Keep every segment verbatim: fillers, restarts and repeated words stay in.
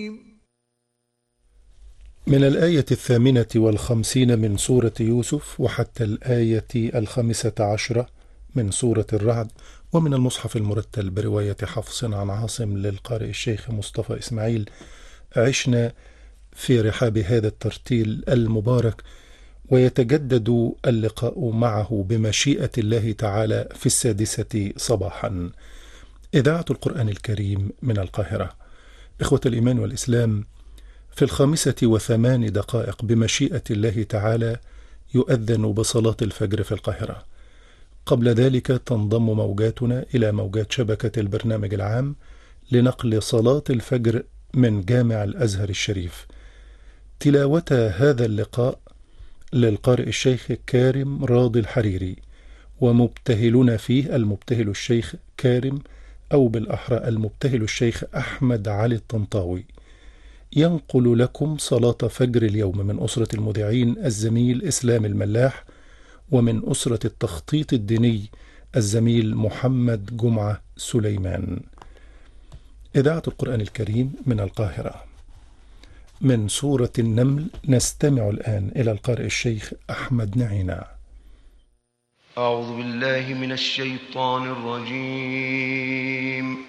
من الآية الثامنة والخمسين من سورة يوسف وحتى الآية الخامسة عشرة من سورة الرعد، ومن المصحف المرتل برواية حفص عن عاصم للقارئ الشيخ مصطفى إسماعيل. عشنا في رحاب هذا الترتيل المبارك، ويتجدد اللقاء معه بمشيئة الله تعالى في السادسة صباحا. إذاعة القرآن الكريم من القاهرة. إخوة الإيمان والإسلام، في الخامسة وثمان دقائق بمشيئة الله تعالى يؤذن بصلاة الفجر في القاهرة. قبل ذلك تنضم موجاتنا إلى موجات شبكة البرنامج العام لنقل صلاة الفجر من جامع الأزهر الشريف. تلاوة هذا اللقاء للقارئ الشيخ كارم راضي الحريري، ومبتهلنا فيه المبتهل الشيخ كارم، أو بالأحرى المبتهل الشيخ أحمد علي الطنطاوي. ينقل لكم صلاة فجر اليوم من أسرة المذيعين الزميل إسلام الملاح، ومن أسرة التخطيط الديني الزميل محمد جمعة سليمان. إذاعة القرآن الكريم من القاهرة. من سورة النمل نستمع الآن إلى القارئ الشيخ أحمد نعينا. أعوذ بالله من الشيطان الرجيم.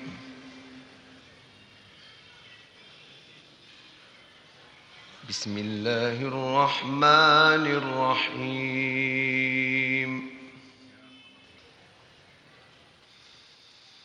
بسم الله الرحمن الرحيم.